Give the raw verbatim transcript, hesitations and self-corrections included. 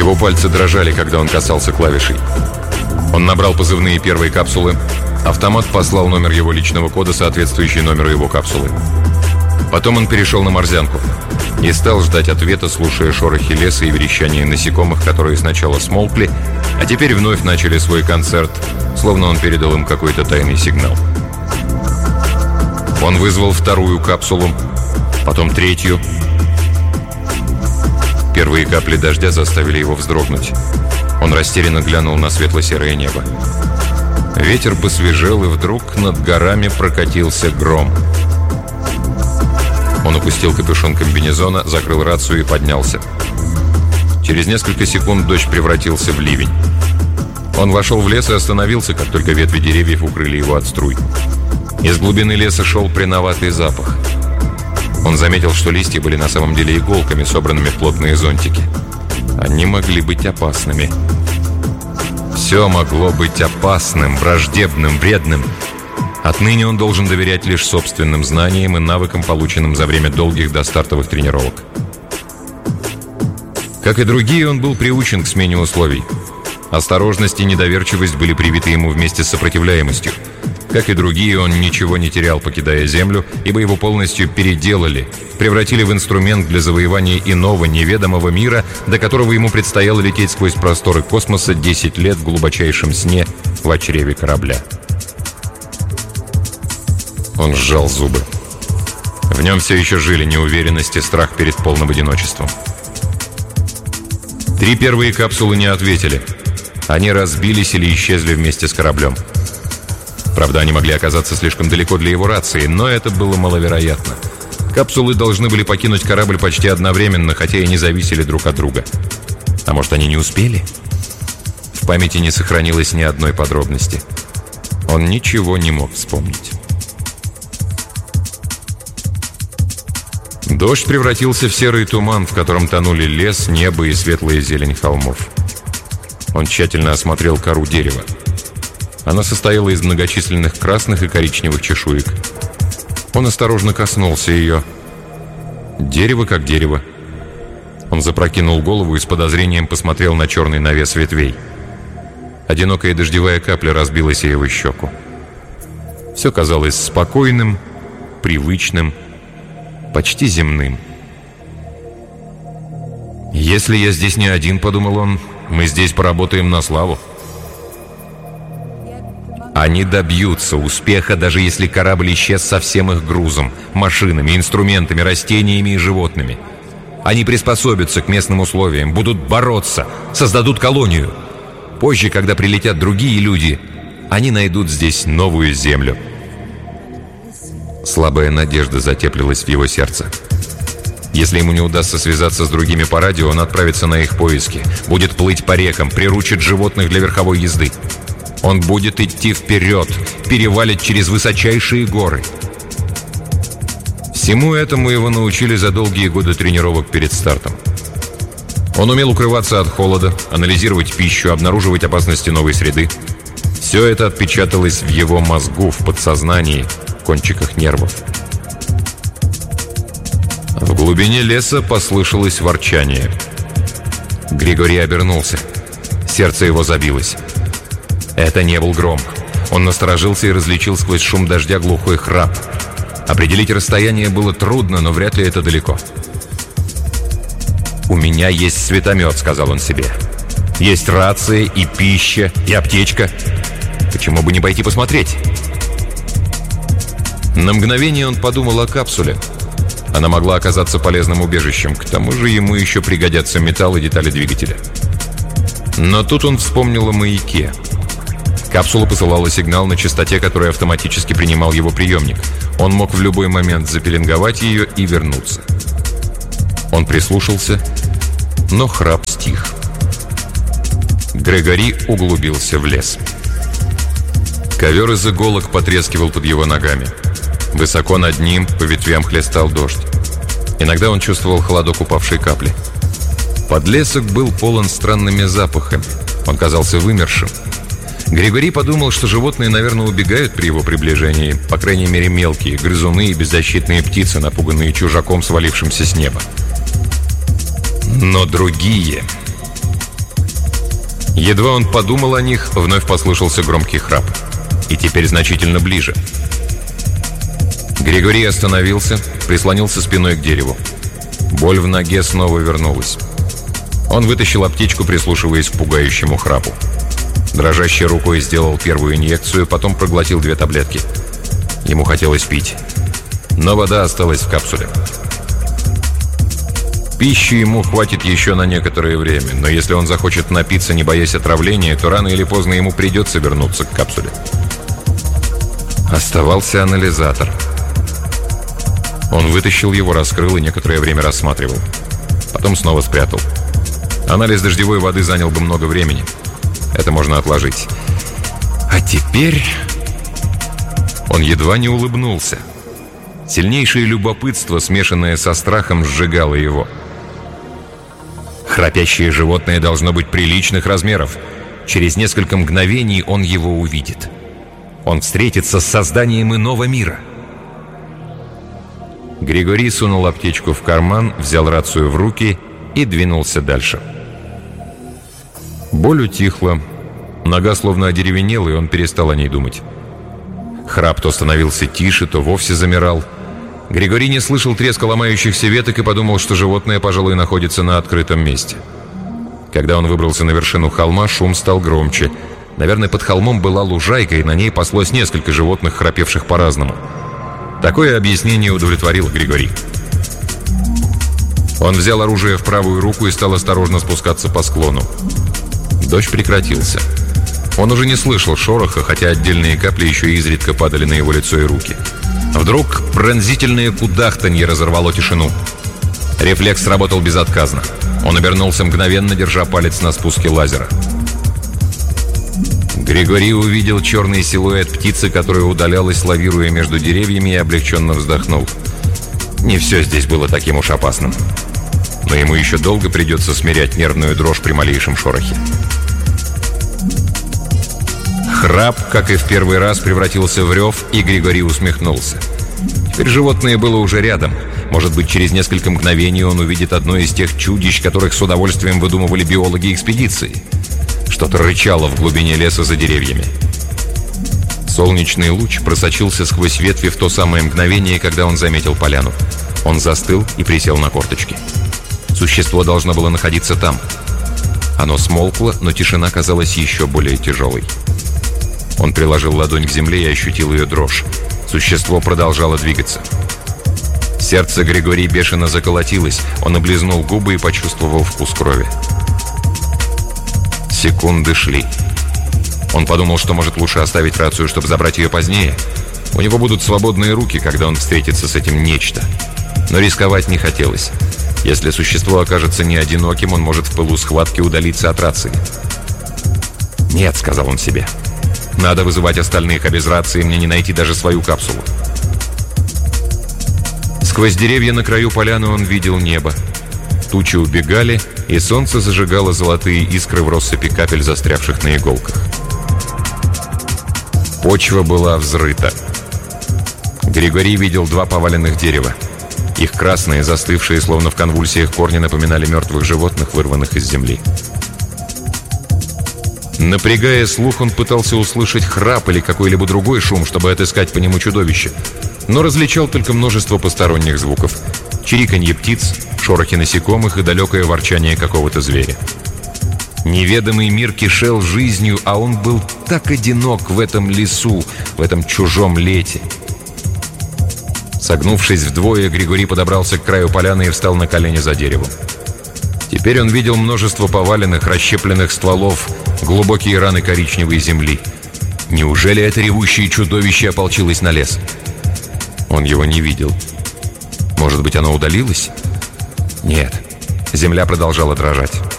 Его пальцы дрожали, когда он касался клавишей. Он набрал позывные первой капсулы. Автомат послал номер его личного кода, соответствующий номеру его капсулы. Потом он перешел на морзянку и стал ждать ответа, слушая шорохи леса и верещание насекомых, которые сначала смолкли, а теперь вновь начали свой концерт, словно он передал им какой-то тайный сигнал. Он вызвал вторую капсулу, потом третью. Первые капли дождя заставили его вздрогнуть. Он растерянно глянул на светло-серое небо. Ветер посвежел, и вдруг над горами прокатился гром. Он опустил капюшон комбинезона, закрыл рацию и поднялся. Через несколько секунд дождь превратился в ливень. Он вошел в лес и остановился, как только ветви деревьев укрыли его от струй. Из глубины леса шел пряноватый запах. Он заметил, что листья были на самом деле иголками, собранными в плотные зонтики. Они могли быть опасными. Все могло быть опасным, враждебным, вредным. Отныне он должен доверять лишь собственным знаниям и навыкам, полученным за время долгих достартовых тренировок. Как и другие, он был приучен к смене условий. Осторожность и недоверчивость были привиты ему вместе с сопротивляемостью. Как и другие, он ничего не терял, покидая Землю, ибо его полностью переделали, превратили в инструмент для завоевания иного, неведомого мира, до которого ему предстояло лететь сквозь просторы космоса десять лет в глубочайшем сне в чреве корабля. Он сжал зубы. В нем все еще жили неуверенность и страх перед полным одиночеством. Три первые капсулы не ответили. Они разбились или исчезли вместе с кораблем. Правда, они могли оказаться слишком далеко для его рации, но это было маловероятно. Капсулы должны были покинуть корабль почти одновременно, хотя и не зависели друг от друга. А может, они не успели? В памяти не сохранилось ни одной подробности. Он ничего не мог вспомнить. Дождь превратился в серый туман, в котором тонули лес, небо и светлая зелень холмов. Он тщательно осмотрел кору дерева. Она состояла из многочисленных красных и коричневых чешуек. Он осторожно коснулся ее. Дерево как дерево. Он запрокинул голову и с подозрением посмотрел на черный навес ветвей. Одинокая дождевая капля разбилась о его щеку. Все казалось спокойным, привычным, почти земным. «Если я здесь не один, — подумал он, — мы здесь поработаем на славу». Они добьются успеха, даже если корабль исчез со всем их грузом, машинами, инструментами, растениями и животными. Они приспособятся к местным условиям, будут бороться, создадут колонию. Позже, когда прилетят другие люди, они найдут здесь новую землю. Слабая надежда затеплилась в его сердце. Если ему не удастся связаться с другими по радио, он отправится на их поиски, будет плыть по рекам, приручит животных для верховой езды. Он будет идти вперед, перевалит через высочайшие горы. Всему этому его научили за долгие годы тренировок перед стартом. Он умел укрываться от холода, анализировать пищу, обнаруживать опасности новой среды. Все это отпечаталось в его мозгу, в подсознании, в кончиках нервов. В глубине леса послышалось ворчание. Григорий обернулся. Сердце его забилось. Это не был гром. Он насторожился и различил сквозь шум дождя глухой храп. Определить расстояние было трудно, но вряд ли это далеко. «У меня есть светомет», — сказал он себе. «Есть рация и пища, и аптечка. Почему бы не пойти посмотреть?» На мгновение он подумал о капсуле. Она могла оказаться полезным убежищем. К тому же ему еще пригодятся металл и детали двигателя. Но тут он вспомнил о маяке. Капсула посылала сигнал на частоте, который автоматически принимал его приемник. Он мог в любой момент запеленговать ее и вернуться. Он прислушался, но храп стих. Грегори углубился в лес. Ковер из иголок потрескивал под его ногами. Высоко над ним по ветвям хлестал дождь. Иногда он чувствовал холодок упавшей капли. Подлесок был полон странными запахами. Он казался вымершим. Григорий подумал, что животные, наверное, убегают при его приближении, по крайней мере мелкие, грызуны и беззащитные птицы, напуганные чужаком, свалившимся с неба. Но другие... Едва он подумал о них, вновь послышался громкий храп. И теперь значительно ближе. Григорий остановился, прислонился спиной к дереву. Боль в ноге снова вернулась. Он вытащил аптечку, прислушиваясь к пугающему храпу. Дрожащей рукой сделал первую инъекцию, потом проглотил две таблетки. Ему хотелось пить. Но вода осталась в капсуле. Пищи ему хватит еще на некоторое время, но если он захочет напиться, не боясь отравления, то рано или поздно ему придется вернуться к капсуле. Оставался анализатор. Он вытащил его, раскрыл и некоторое время рассматривал. Потом снова спрятал. Анализ дождевой воды занял бы много времени. Это можно отложить. А теперь... Он едва не улыбнулся. Сильнейшее любопытство, смешанное со страхом, сжигало его. Храпящее животное должно быть приличных размеров. Через несколько мгновений он его увидит. Он встретится с созданием иного мира. Григорий сунул аптечку в карман, взял рацию в руки и двинулся дальше. Боль утихла. Нога словно одеревенела, и он перестал о ней думать. Храп то становился тише, то вовсе замирал. Григорий не слышал треска ломающихся веток и подумал, что животное, пожалуй, находится на открытом месте. Когда он выбрался на вершину холма, шум стал громче. Наверное, под холмом была лужайка, и на ней паслось несколько животных, храпевших по-разному. Такое объяснение удовлетворило Григорий. Он взял оружие в правую руку и стал осторожно спускаться по склону. Дождь прекратился. Он уже не слышал шороха, хотя отдельные капли еще изредка падали на его лицо и руки. Вдруг пронзительное кудахтанье разорвало тишину. Рефлекс сработал безотказно. Он обернулся мгновенно, держа палец на спуске лазера. Григорий увидел черный силуэт птицы, которая удалялась, лавируя между деревьями, и облегченно вздохнул. Не все здесь было таким уж опасным. Но ему еще долго придется смирять нервную дрожь при малейшем шорохе. Храп, как и в первый раз, превратился в рев, и Григорий усмехнулся. Теперь животное было уже рядом. Может быть, через несколько мгновений он увидит одно из тех чудищ, которых с удовольствием выдумывали биологи экспедиции. Что-то рычало в глубине леса за деревьями. Солнечный луч просочился сквозь ветви в то самое мгновение, когда он заметил поляну. Он застыл и присел на корточки. Существо должно было находиться там. Оно смолкло, но тишина казалась еще более тяжелой. Он приложил ладонь к земле и ощутил ее дрожь. Существо продолжало двигаться. Сердце Григория бешено заколотилось. Он облизнул губы и почувствовал вкус крови. Секунды шли. Он подумал, что может лучше оставить рацию, чтобы забрать ее позднее. У него будут свободные руки, когда он встретится с этим нечто. Но рисковать не хотелось. Если существо окажется не одиноким, он может в пылу схватки удалиться от рации. «Нет», — сказал он себе. «Надо вызывать остальных, а без рации мне не найти даже свою капсулу». Сквозь деревья на краю поляны он видел небо. Тучи убегали, и солнце зажигало золотые искры в россыпи капель, застрявших на иголках. Почва была взрыта. Григорий видел два поваленных дерева. Их красные, застывшие, словно в конвульсиях корни, напоминали мертвых животных, вырванных из земли. Напрягая слух, он пытался услышать храп или какой-либо другой шум, чтобы отыскать по нему чудовище, но различал только множество посторонних звуков: чириканье птиц, шорохи насекомых и далекое ворчание какого-то зверя. Неведомый мир кишел жизнью, а он был так одинок в этом лесу, в этом чужом лете. Согнувшись вдвое, Григорий подобрался к краю поляны и встал на колени за деревом. Теперь он видел множество поваленных, расщепленных стволов, глубокие раны коричневой земли. Неужели это ревущее чудовище ополчилось на лес? Он его не видел. Может быть, оно удалилось? Нет, земля продолжала дрожать.